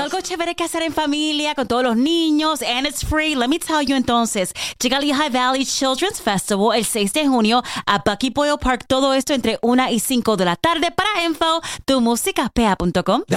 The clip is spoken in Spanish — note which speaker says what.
Speaker 1: algo chévere que hacer en familia con todos los niños, and it's free. Let me tell you entonces. Llega el Lehigh Valley Children's Festival el 6 de junio a Bucky Boyle Park. Todo esto entre 1 y 5 de la tarde. Para info, tumusicapea.com.